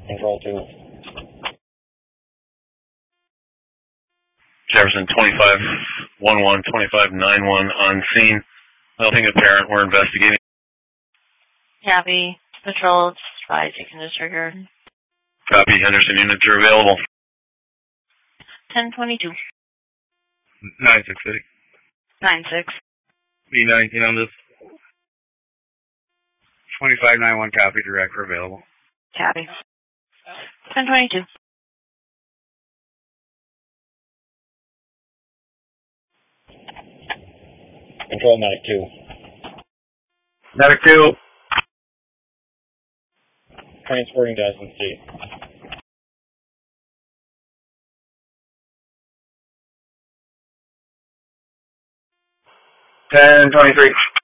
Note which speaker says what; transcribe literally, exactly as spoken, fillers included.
Speaker 1: Control two.
Speaker 2: Jefferson twenty-five one one, twenty-five nine one on scene. Helping a parent. We're investigating.
Speaker 3: Copy. Patrol, five taken disregard.
Speaker 2: Copy. Henderson units are available.
Speaker 3: ten twenty-two.
Speaker 4: nine six six.
Speaker 3: nine six.
Speaker 4: B nineteen on this. twenty-five nine one copy, direct, we're available.
Speaker 3: Copy. ten twenty-two.
Speaker 1: Control medic two.
Speaker 4: Medic two.
Speaker 1: Transporting to S N C.
Speaker 4: ten twenty-three.